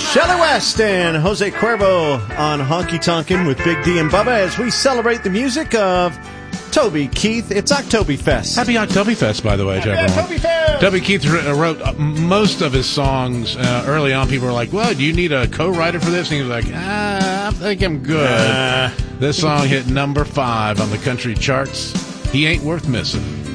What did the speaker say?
Shelley West and Jose Cuervo on Honky Tonkin' with Big D and Bubba as we celebrate the music of Toby Keith. It's Oktoberfest. Happy Oktoberfest, by the way, to everyone. Toby Keith wrote most of his songs early on. People were like, well, do you need a co-writer for this? And he was like, I think I'm good. This song hit number 5 on the country charts. He ain't worth missing.